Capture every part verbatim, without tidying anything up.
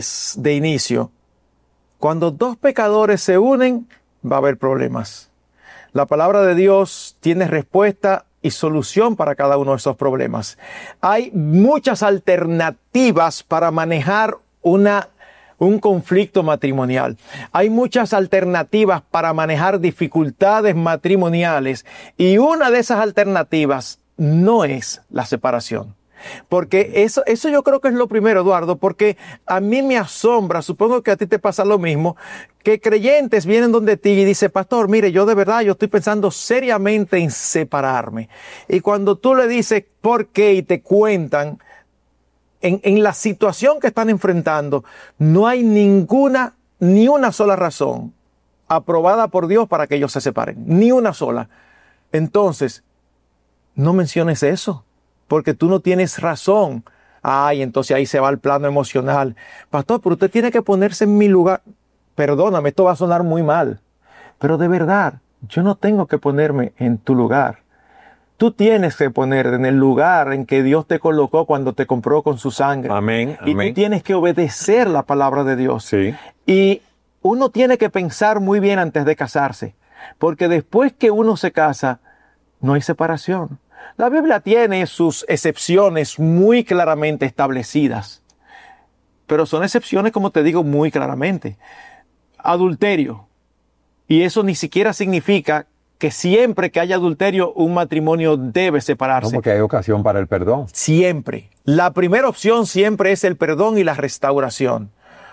de inicio, cuando dos pecadores se unen, va a haber problemas. La palabra de Dios tiene respuesta y solución para cada uno de esos problemas. Hay muchas alternativas para manejar una, un conflicto matrimonial. Hay muchas alternativas para manejar dificultades matrimoniales, y una de esas alternativas no es la separación. Porque eso, eso yo creo que es lo primero, Eduardo, porque a mí me asombra, supongo que a ti te pasa lo mismo, que creyentes vienen donde ti y dicen, pastor, mire, yo de verdad, yo estoy pensando seriamente en separarme. Y cuando tú le dices por qué y te cuentan, en, en la situación que están enfrentando, no hay ninguna, ni una sola razón aprobada por Dios para que ellos se separen. Ni una sola. Entonces, no menciones eso, porque tú no tienes razón. Ay, entonces ahí se va al plano emocional. Pastor, pero usted tiene que ponerse en mi lugar. Perdóname, esto va a sonar muy mal, pero de verdad, yo no tengo que ponerme en tu lugar. Tú tienes que ponerte en el lugar en que Dios te colocó cuando te compró con su sangre. Amén, y amén. tú tienes que obedecer la palabra de Dios. Sí. Y uno tiene que pensar muy bien antes de casarse, porque después que uno se casa, no hay separación. La Biblia tiene sus excepciones muy claramente establecidas, pero son excepciones, como te digo, muy claramente. Adulterio. Y eso ni siquiera significa que siempre que haya adulterio un matrimonio debe separarse. No, porque hay ocasión para el perdón. Siempre. La primera opción siempre es el perdón y la restauración.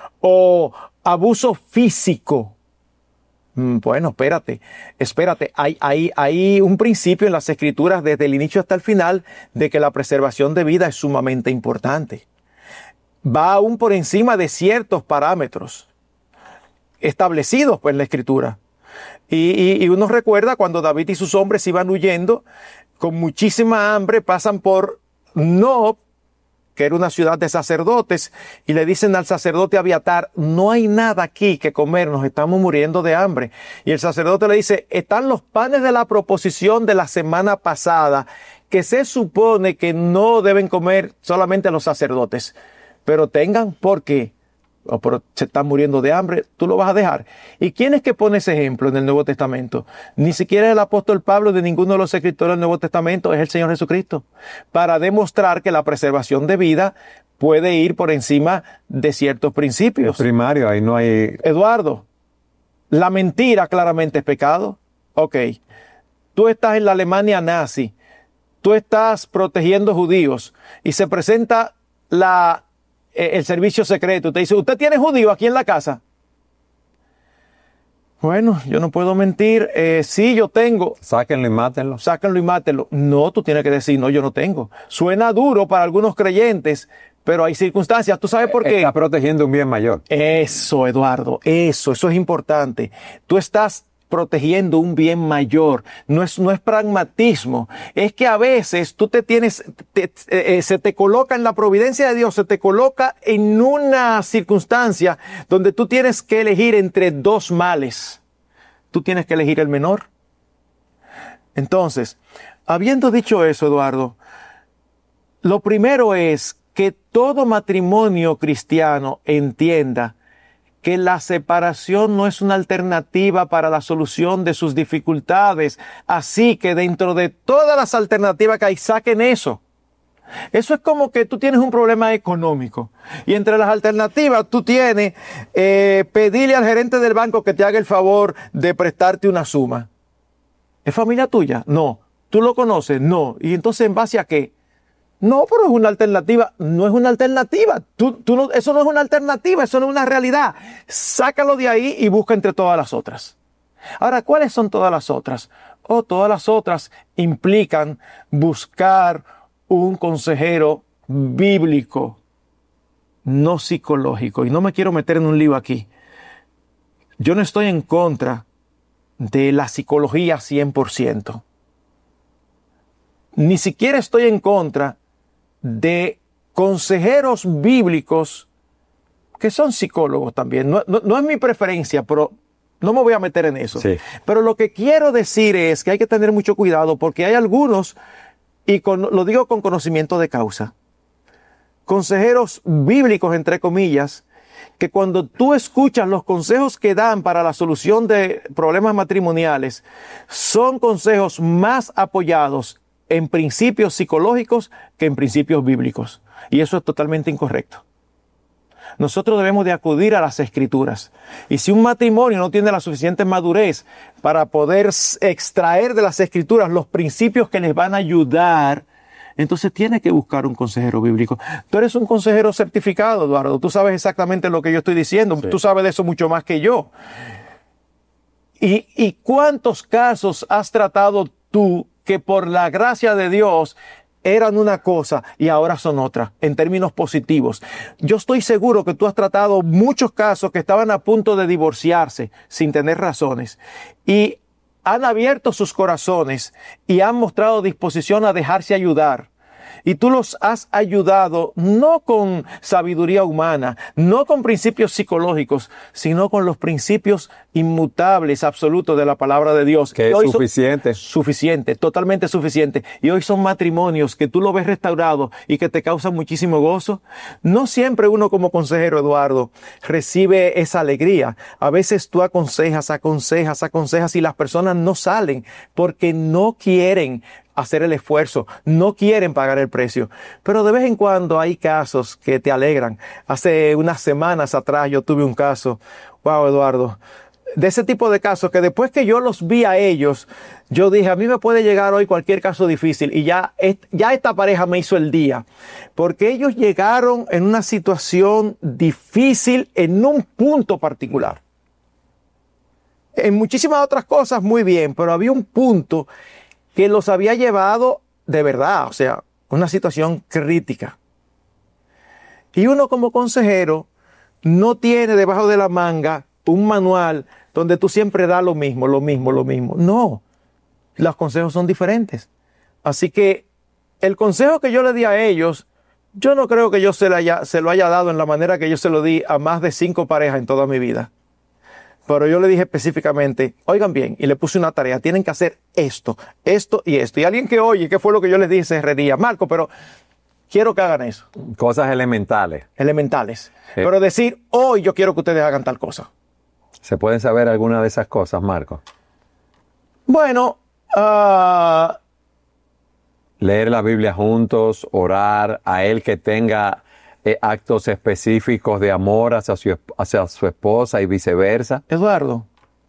O abuso físico. Bueno, espérate, espérate. Hay, hay, hay un principio en las Escrituras desde el inicio hasta el final de que la preservación de vida es sumamente importante. Va aún por encima de ciertos parámetros establecidos pues, en la Escritura. Y, y, y uno recuerda cuando David y sus hombres iban huyendo con muchísima hambre, pasan por Nob, que era una ciudad de sacerdotes, y le dicen al sacerdote Abiatar, no hay nada aquí que comer, nos estamos muriendo de hambre. Y el sacerdote le dice, están los panes de la proposición de la semana pasada, que se supone que no deben comer solamente los sacerdotes, pero tengan, ¿por qué? O pero se están muriendo de hambre, tú lo vas a dejar. ¿Y quién es que pone ese ejemplo en el Nuevo Testamento? Ni siquiera el apóstol Pablo, de ninguno de los escritores del Nuevo Testamento, es el Señor Jesucristo, para demostrar que la preservación de vida puede ir por encima de ciertos principios. Es primario, ahí no hay... Eduardo, la mentira claramente es pecado. Ok, tú estás en la Alemania nazi, tú estás protegiendo judíos y se presenta la... el servicio secreto, te dice, ¿usted tiene judío aquí en la casa? Bueno, yo no puedo mentir, eh, sí, yo tengo. Sáquenlo y mátenlo. Sáquenlo y mátenlo. No, tú tienes que decir, no, yo no tengo. Suena duro para algunos creyentes, pero hay circunstancias. ¿Tú sabes por qué? Está protegiendo un bien mayor. Eso, Eduardo, eso, eso es importante. Tú estás protegiendo un bien mayor. No es, no es pragmatismo. Es que a veces tú te tienes, te, eh, se te coloca en la providencia de Dios, se te coloca en una circunstancia donde tú tienes que elegir entre dos males. Tú tienes que elegir el menor. Entonces, habiendo dicho eso, Eduardo, lo primero es que todo matrimonio cristiano entienda que la separación no es una alternativa para la solución de sus dificultades. Así que dentro de todas las alternativas que hay, saquen eso. Eso es como que tú tienes un problema económico y entre las alternativas tú tienes eh, pedirle al gerente del banco que te haga el favor de prestarte una suma. ¿Es familia tuya? No. ¿Tú lo conoces? No. ¿Y entonces en base a qué? No, pero es una alternativa. No es una alternativa. Tú, tú no, eso no es una alternativa, eso no es una realidad. Sácalo de ahí y busca entre todas las otras. Ahora, ¿cuáles son todas las otras? Oh, todas las otras implican buscar un consejero bíblico, no psicológico. Y no me quiero meter en un lío aquí. Yo no estoy en contra de la psicología cien por ciento. Ni siquiera estoy en contra de consejeros bíblicos que son psicólogos también. No, no, no es mi preferencia, pero no me voy a meter en eso. Sí. Pero lo que quiero decir es que hay que tener mucho cuidado porque hay algunos, y con, lo digo con conocimiento de causa, consejeros bíblicos, entre comillas, que cuando tú escuchas los consejos que dan para la solución de problemas matrimoniales, son consejos más apoyados en principios psicológicos que en principios bíblicos. Y eso es totalmente incorrecto. Nosotros debemos de acudir a las Escrituras. Y si un matrimonio no tiene la suficiente madurez para poder extraer de las Escrituras los principios que les van a ayudar, entonces tiene que buscar un consejero bíblico. Tú eres un consejero certificado, Eduardo. Tú sabes exactamente lo que yo estoy diciendo. Sí. Tú sabes de eso mucho más que yo. ¿Y, y cuántos casos has tratado tú que por la gracia de Dios eran una cosa y ahora son otra, en términos positivos? Yo estoy seguro que tú has tratado muchos casos que estaban a punto de divorciarse sin tener razones y han abierto sus corazones y han mostrado disposición a dejarse ayudar. Y tú los has ayudado no con sabiduría humana, no con principios psicológicos, sino con los principios inmutables, absolutos de la palabra de Dios. Que es suficiente. Son, suficiente, totalmente suficiente. Y hoy son matrimonios que tú lo ves restaurados y que te causan muchísimo gozo. No siempre uno como consejero, Eduardo, recibe esa alegría. A veces tú aconsejas, aconsejas, aconsejas y las personas no salen porque no quieren hacer el esfuerzo, no quieren pagar el precio. Pero de vez en cuando hay casos que te alegran. Hace unas semanas atrás yo tuve un caso, wow, Eduardo, de ese tipo de casos que después que yo los vi a ellos, yo dije, a mí me puede llegar hoy cualquier caso difícil y ya, ya esta pareja me hizo el día. Porque ellos llegaron en una situación difícil en un punto particular. En muchísimas otras cosas muy bien, pero había un punto que los había llevado de verdad, o sea, una situación crítica. Y uno como consejero no tiene debajo de la manga un manual donde tú siempre das lo mismo, lo mismo, lo mismo. No, los consejos son diferentes. Así que el consejo que yo le di a ellos, yo no creo que yo se, le haya, se lo haya dado en la manera que yo se lo di a más de cinco parejas en toda mi vida. Pero yo le dije específicamente, oigan bien, y le puse una tarea, tienen que hacer esto, esto y esto. Y alguien que oye, ¿qué fue lo que yo les dije? Se reiría, Marco, pero quiero que hagan eso. Cosas elementales. Elementales. Sí. Pero decir, hoy yo quiero que ustedes hagan tal cosa. ¿Se pueden saber alguna de esas cosas, Marco? Bueno, uh, leer la Biblia juntos, orar, a él que tenga eh, actos específicos de amor hacia su, hacia su esposa y viceversa. Eduardo,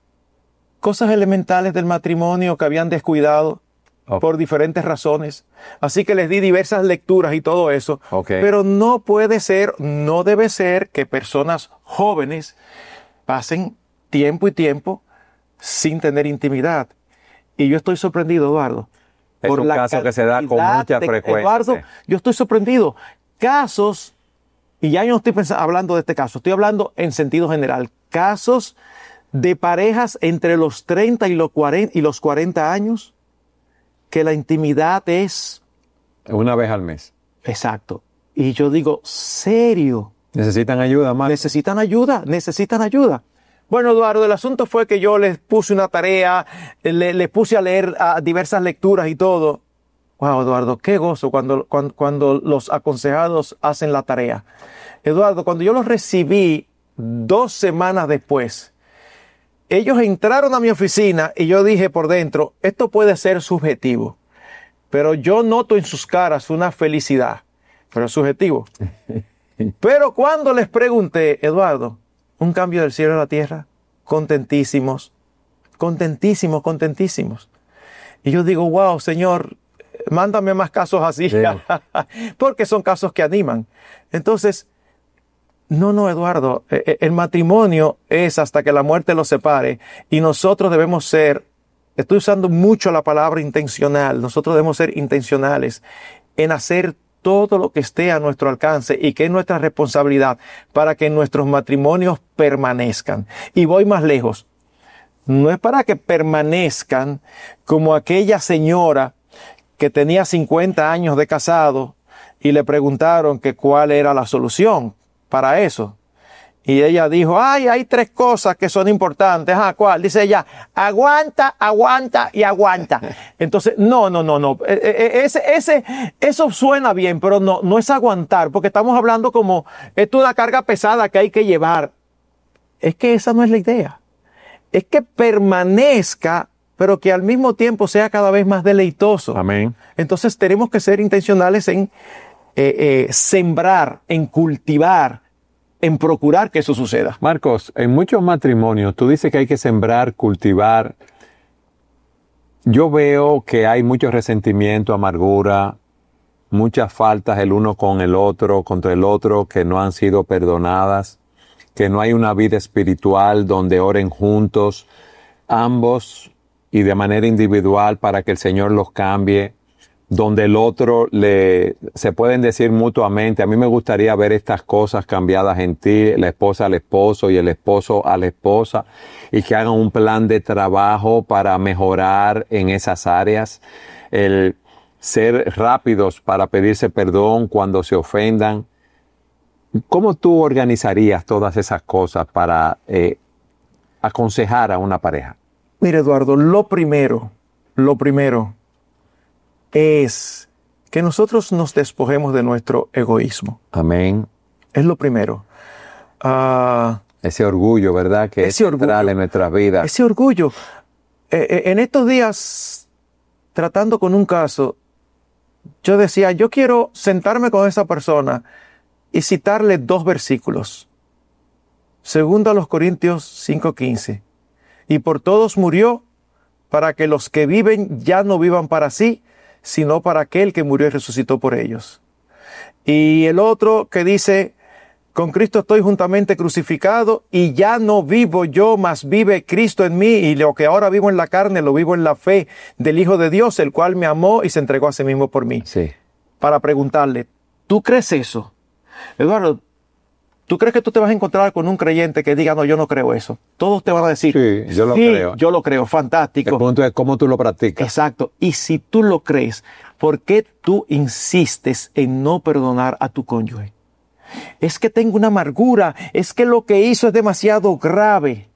cosas elementales del matrimonio que habían descuidado okay. por diferentes razones. Así que les di diversas lecturas y todo eso. Okay. Pero no puede ser, no debe ser que personas jóvenes pasen tiempo y tiempo sin tener intimidad. Y yo estoy sorprendido, Eduardo. Es por un caso que se da con mucha de, frecuencia. Eduardo, yo estoy sorprendido. Casos, y ya yo no estoy pensando, hablando de este caso, estoy hablando en sentido general. Casos de parejas entre los treinta y los cuarenta, y los cuarenta años, que la intimidad es... una vez al mes. Exacto. Y yo digo, ¿serio? ¿Necesitan ayuda, Marco? Necesitan ayuda, necesitan ayuda. Bueno, Eduardo, el asunto fue que yo les puse una tarea, le, les puse a leer a diversas lecturas y todo. Wow, Eduardo, qué gozo cuando, cuando, cuando los aconsejados hacen la tarea. Eduardo, cuando yo los recibí dos semanas después, ellos entraron a mi oficina y yo dije por dentro, esto puede ser subjetivo, pero yo noto en sus caras una felicidad, pero es subjetivo. Pero cuando les pregunté, Eduardo, un cambio del cielo a la tierra, contentísimos, contentísimos, contentísimos. Y yo digo, wow, Señor, mándame más casos así, sí. Porque son casos que animan. Entonces, no, no, Eduardo, el matrimonio es hasta que la muerte los separe y nosotros debemos ser, estoy usando mucho la palabra intencional, nosotros debemos ser intencionales en hacer todo lo que esté a nuestro alcance y que es nuestra responsabilidad para que nuestros matrimonios permanezcan. Y voy más lejos. No es para que permanezcan como aquella señora que tenía cincuenta años de casado y le preguntaron que cuál era la solución para eso. Y ella dijo, ay, hay tres cosas que son importantes. Ah, ¿cuál? Dice ella, aguanta, aguanta y aguanta. Entonces, no, no, no, no. Ese, ese, eso suena bien, pero no, no es aguantar, porque estamos hablando como, esto es una carga pesada que hay que llevar. Es que esa no es la idea. Es que permanezca, pero que al mismo tiempo sea cada vez más deleitoso. Amén. Entonces tenemos que ser intencionales en eh, eh, sembrar, en cultivar, en procurar que eso suceda. Marcos, en muchos matrimonios tú dices que hay que sembrar, cultivar. Yo veo que hay mucho resentimiento, amargura, muchas faltas el uno con el otro, contra el otro, que no han sido perdonadas, que no hay una vida espiritual donde oren juntos, ambos y de manera individual para que el Señor los cambie, donde el otro le se pueden decir mutuamente, a mí me gustaría ver estas cosas cambiadas en ti, la esposa al esposo y el esposo a la esposa, y que hagan un plan de trabajo para mejorar en esas áreas, el ser rápidos para pedirse perdón cuando se ofendan. ¿Cómo tú organizarías todas esas cosas para eh, aconsejar a una pareja? Mire, Eduardo, lo primero, lo primero es que nosotros nos despojemos de nuestro egoísmo. Amén. Es lo primero. Uh, ese orgullo, ¿verdad? Que ese es central en nuestras vidas. Ese orgullo. Eh, eh, en estos días, tratando con un caso, yo decía, yo quiero sentarme con esa persona y citarle dos versículos. Segundo a los Corintios cinco quince. Y por todos murió, para que los que viven ya no vivan para sí, sino para aquel que murió y resucitó por ellos. Y el otro que dice, con Cristo estoy juntamente crucificado y ya no vivo yo, mas vive Cristo en mí, y lo que ahora vivo en la carne lo vivo en la fe del Hijo de Dios, el cual me amó y se entregó a sí mismo por mí. Sí. Para preguntarle, ¿tú crees eso? Eduardo, ¿tú crees que tú te vas a encontrar con un creyente que diga, no, yo no creo eso? Todos te van a decir, sí, yo lo sí, creo. yo lo creo, fantástico. El punto es cómo tú lo practicas. Exacto. Y si tú lo crees, ¿por qué tú insistes en no perdonar a tu cónyuge? Es que tengo una amargura, es que lo que hizo es demasiado grave.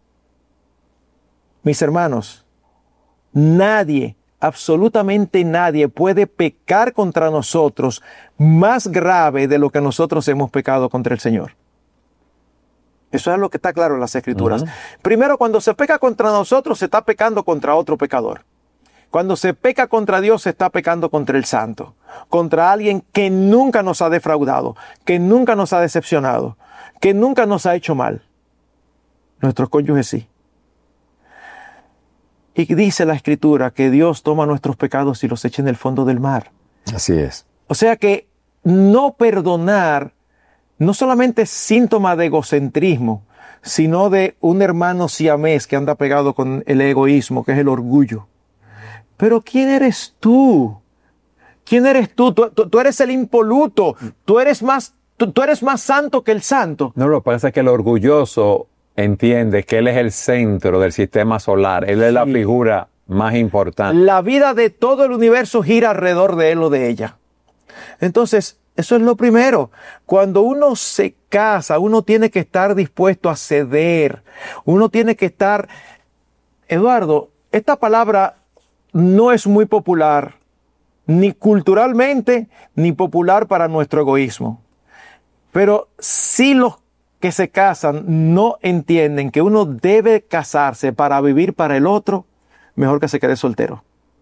Mis hermanos, nadie, absolutamente nadie puede pecar contra nosotros más grave de lo que nosotros hemos pecado contra el Señor. Eso es lo que está claro en las Escrituras. Uh-huh. Primero, cuando se peca contra nosotros, se está pecando contra otro pecador. Cuando se peca contra Dios, se está pecando contra el Santo, contra alguien que nunca nos ha defraudado, que nunca nos ha decepcionado, que nunca nos ha hecho mal. Nuestros cónyuges sí. Y dice la Escritura que Dios toma nuestros pecados y los echa en el fondo del mar. Así es. O sea que no perdonar no solamente es síntoma de egocentrismo, sino de un hermano siamés que anda pegado con el egoísmo, que es el orgullo. Pero ¿quién eres tú? ¿Quién eres tú? Tú, tú, tú eres el impoluto. Tú eres más, tú, tú eres más santo que el santo. No, lo que pasa es que el orgulloso entiende que él es el centro del sistema solar. Él es sí. la figura más importante. La vida de todo el universo gira alrededor de él o de ella. Entonces, eso es lo primero. Cuando uno se casa, uno tiene que estar dispuesto a ceder. Uno tiene que estar... Eduardo, esta palabra no es muy popular, ni culturalmente, ni popular para nuestro egoísmo. Pero si los que se casan no entienden que uno debe casarse para vivir para el otro, mejor que se quede soltero.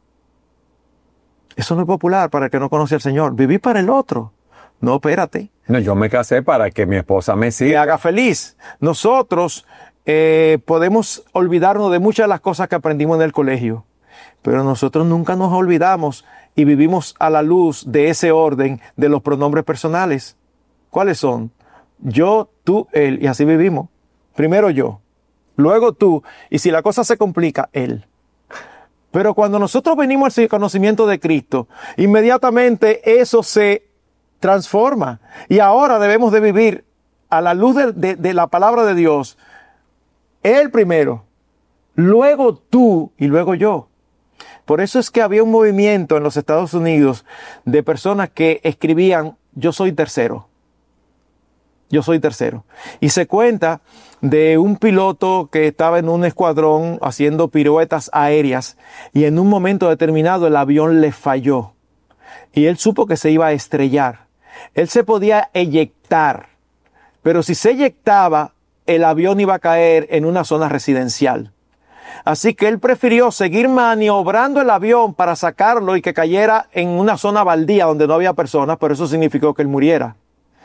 Eso no es popular para el que no conoce al Señor. Vivir para el otro. No, espérate. No, yo me casé para que mi esposa me siga. Me haga feliz. Nosotros eh, podemos olvidarnos de muchas de las cosas que aprendimos en el colegio. Pero nosotros nunca nos olvidamos y vivimos a la luz de ese orden de los pronombres personales. ¿Cuáles son? Yo, tú, él, y así vivimos. Primero yo, luego tú, y si la cosa se complica, él. Pero cuando nosotros venimos al conocimiento de Cristo, inmediatamente eso se transforma. Y ahora debemos de vivir a la luz de, de, de la palabra de Dios. Él primero, luego tú y luego yo. Por eso es que había un movimiento en los Estados Unidos de personas que escribían, yo soy tercero. yo soy tercero. Y se cuenta de un piloto que estaba en un escuadrón haciendo piruetas aéreas y en un momento determinado el avión le falló y él supo que se iba a estrellar. Él se podía eyectar, pero si se eyectaba, el avión iba a caer en una zona residencial. Así que él prefirió seguir maniobrando el avión para sacarlo y que cayera en una zona baldía donde no había personas, pero eso significó que él muriera.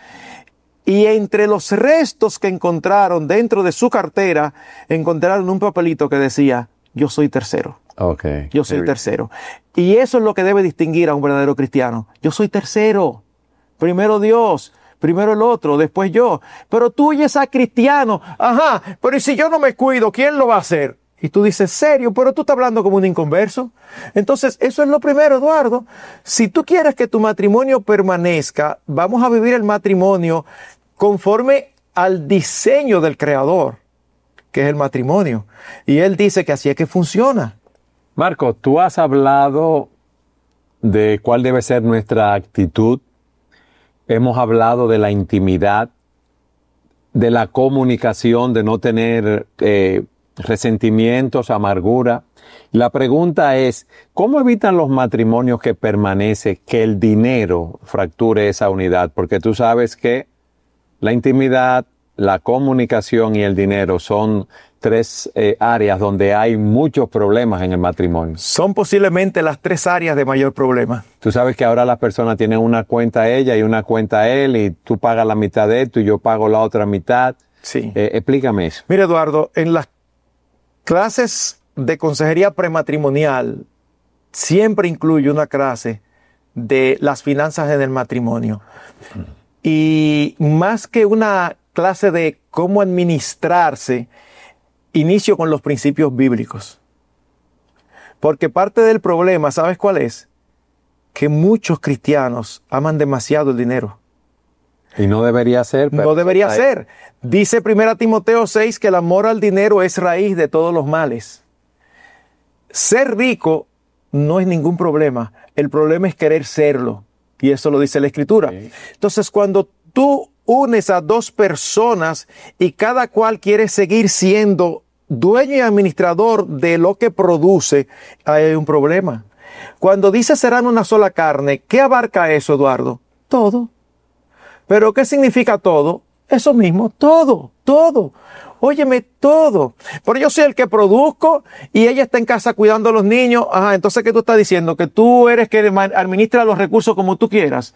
Y entre los restos que encontraron dentro de su cartera, encontraron un papelito que decía, yo soy tercero. Okay. Yo soy tercero. Y eso es lo que debe distinguir a un verdadero cristiano. Yo soy tercero. Primero Dios, primero el otro, después yo. Pero tú y ese cristiano, ajá, pero ¿y si yo no me cuido, quién lo va a hacer? Y tú dices, serio, pero tú estás hablando como un inconverso. Entonces, eso es lo primero, Eduardo. Si tú quieres que tu matrimonio permanezca, vamos a vivir el matrimonio conforme al diseño del Creador, que es el matrimonio. Y Él dice que así es que funciona. Marco, tú has hablado de cuál debe ser nuestra actitud. Hemos hablado de la intimidad, de la comunicación, de no tener eh, resentimientos, amargura. La pregunta es, ¿cómo evitan los matrimonios que permanece que el dinero fracture esa unidad? Porque tú sabes que la intimidad, la comunicación y el dinero son tres eh, áreas donde hay muchos problemas en el matrimonio. Son posiblemente las tres áreas de mayor problema. Tú sabes que ahora las personas tienen una cuenta ella y una cuenta él y tú pagas la mitad de esto y yo pago la otra mitad. Sí. Eh, explícame eso. Mira, Eduardo, en las clases de consejería prematrimonial siempre incluye una clase de las finanzas en el matrimonio. Y más que una clase de cómo administrarse, inicio con los principios bíblicos. Porque parte del problema, ¿sabes cuál es? Que muchos cristianos aman demasiado el dinero. Y no debería ser. Pero no debería hay... ser. Dice primera Timoteo seis que el amor al dinero es raíz de todos los males. Ser rico no es ningún problema. El problema es querer serlo. Y eso lo dice la Escritura. Sí. Entonces, cuando tú unes a dos personas y cada cual quiere seguir siendo dueño y administrador de lo que produce, hay un problema. Cuando dice serán una sola carne, ¿qué abarca eso, Eduardo? Todo. ¿Pero qué significa todo? Eso mismo, todo, todo. Óyeme, todo. Pero yo soy el que produzco y ella está en casa cuidando a los niños. Ajá, entonces, ¿qué tú estás diciendo? Que tú eres que administra los recursos como tú quieras.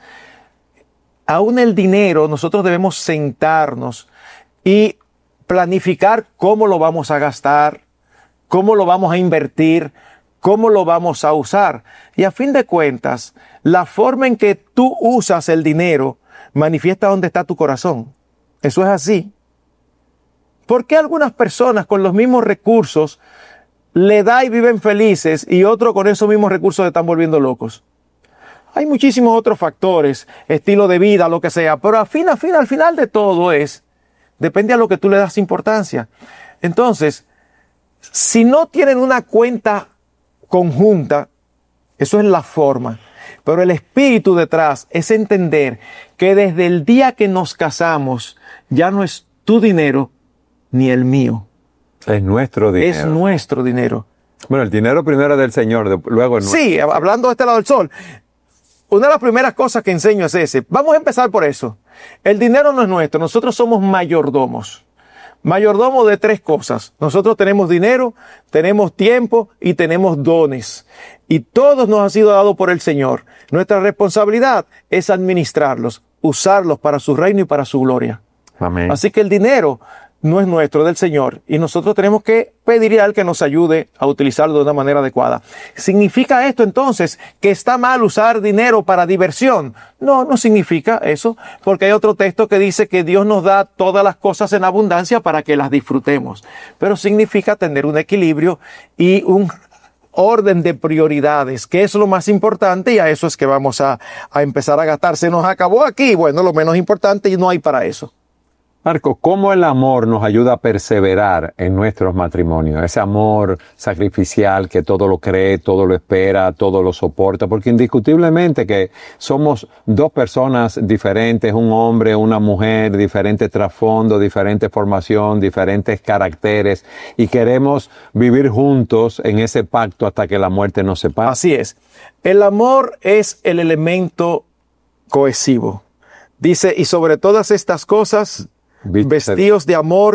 Aún el dinero, nosotros debemos sentarnos y planificar cómo lo vamos a gastar, cómo lo vamos a invertir, cómo lo vamos a usar. Y a fin de cuentas, la forma en que tú usas el dinero manifiesta dónde está tu corazón. Eso es así. ¿Por qué algunas personas con los mismos recursos le da y viven felices y otros con esos mismos recursos se están volviendo locos? Hay muchísimos otros factores, estilo de vida, lo que sea, pero al fin, al fin, al final de todo es, depende a lo que tú le das importancia. Entonces, si no tienen una cuenta conjunta, eso es la forma. Pero el espíritu detrás es entender que desde el día que nos casamos, ya no es tu dinero ni el mío. Es nuestro dinero. Es nuestro dinero. Bueno, el dinero primero es del Señor, luego es nuestro. Sí, hablando de este lado del sol. Una de las primeras cosas que enseño es ese. Vamos a empezar por eso. El dinero no es nuestro, nosotros somos mayordomos. Mayordomo de tres cosas. Nosotros tenemos dinero, tenemos tiempo y tenemos dones. Y todos nos han sido dados por el Señor. Nuestra responsabilidad es administrarlos, usarlos para su reino y para su gloria. Amén. Así que el dinero no es nuestro, del Señor. Y nosotros tenemos que pedirle a Él que nos ayude a utilizarlo de una manera adecuada. ¿Significa esto entonces que está mal usar dinero para diversión? No, no significa eso, porque hay otro texto que dice que Dios nos da todas las cosas en abundancia para que las disfrutemos. Pero significa tener un equilibrio y un orden de prioridades, que es lo más importante, y a eso es que vamos a, a empezar a gastar. Se nos acabó aquí, bueno, lo menos importante y no hay para eso. Marco, ¿cómo el amor nos ayuda a perseverar en nuestros matrimonios? Ese amor sacrificial que todo lo cree, todo lo espera, todo lo soporta, porque indiscutiblemente que somos dos personas diferentes, un hombre, una mujer, diferente trasfondo, diferente formación, diferentes caracteres, y queremos vivir juntos en ese pacto hasta que la muerte nos separe. Así es. El amor es el elemento cohesivo. Dice, y sobre todas estas cosas, Viste- vestidos de amor